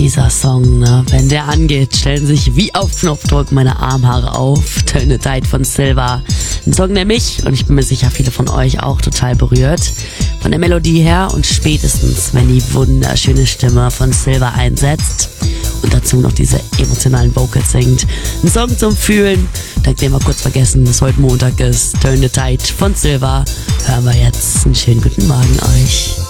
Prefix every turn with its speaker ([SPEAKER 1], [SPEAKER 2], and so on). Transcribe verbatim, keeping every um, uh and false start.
[SPEAKER 1] dieser Song, ne? Wenn der angeht, stellen sich wie auf Knopfdruck meine Armhaare auf. Turn the Tide von Silva. Ein Song, der mich, und ich bin mir sicher, viele von euch auch total berührt. Von der Melodie her und spätestens, wenn die wunderschöne Stimme von Silva einsetzt und dazu noch diese emotionalen Vocals singt. Ein Song zum Fühlen, dank dem wir kurz vergessen, dass heute Montag ist. Turn the Tide von Silva. Hören wir jetzt. Einen schönen guten Morgen euch.